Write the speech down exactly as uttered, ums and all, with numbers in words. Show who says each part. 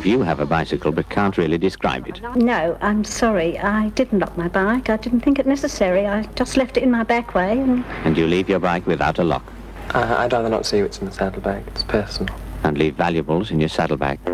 Speaker 1: if you have a bicycle but can't really describe it.
Speaker 2: No, I'm sorry. I didn't lock my bike. I didn't think it necessary. I just left it in my back way. And,
Speaker 1: and you leave your bike without a lock.
Speaker 3: Uh, I'd rather not see what's in the saddlebag. It's personal.
Speaker 1: And leave valuables in your saddlebag.